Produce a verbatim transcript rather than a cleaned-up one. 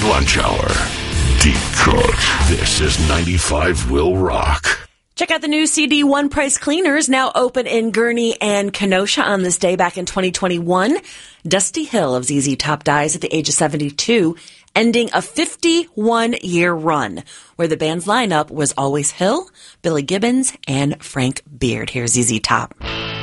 Lunch Hour. Deep Cut. This is ninety-five Will Rock. Check out the new C D One Price Cleaners, now open in Gurnee and Kenosha on this day back in twenty twenty-one. Dusty Hill of Z Z Top dies at the age of seventy-two, ending a fifty-one-year run where the band's lineup was always Hill, Billy Gibbons, and Frank Beard. Here's Z Z Top.